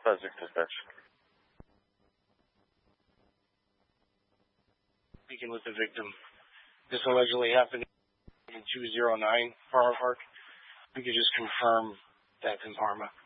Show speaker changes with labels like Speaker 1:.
Speaker 1: Subject dispatch.
Speaker 2: Speaking with the victim. This allegedly happened in 209 Parma Park. We could just confirm that's in Parma.